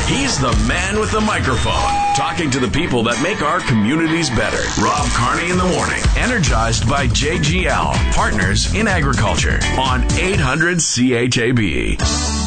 He's the man with the microphone, talking to the people that make our communities better. Rob Carney in the morning, energized by JGL, Partners in Agriculture, on 800 CHAB.